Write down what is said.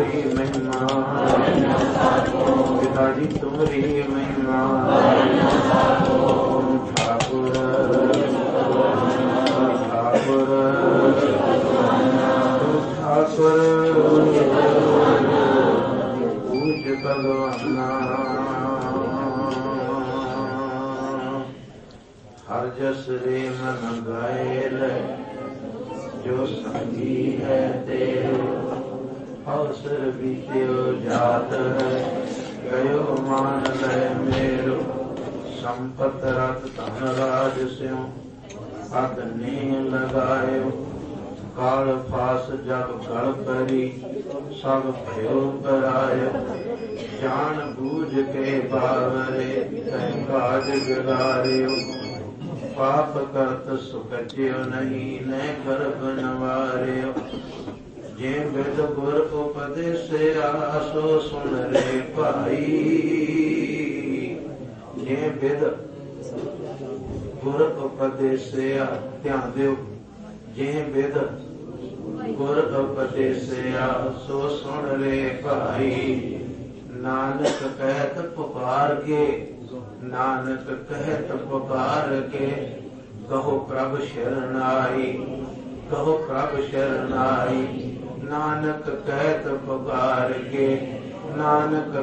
तुमरी महिमा, पिताजी तुमरी महिमा। ठाकुर ठाकुर ठाकुर पूज भगवाना। हर जस रे मन गायल, जो संगी है तेरो। अवसर बीत्यो जात है, गयो मान लय मेरो। संपत रत धन राज स्यों, अत ने लगायो। काल फास जब गल परी, सब भयो परायो। जान बूझ के बावरे, तै काज बिगाड़ियो। पाप करत सुखज्यो नहीं, न गर्भ नवार्यो। जे बिद गुर उपदेसिया, सो सुन रे भाई। जे बिद गुर उपदेसिया, ध्यान दियो। जे बिद गुर उपदेसिया, सो सुन रे भाई। नानक कहत पुकार के, नानक कहत पुकार के। कहो प्रभ शरणाई, कहो प्रभ शरणाई। नानक कहत पुकार के, नानक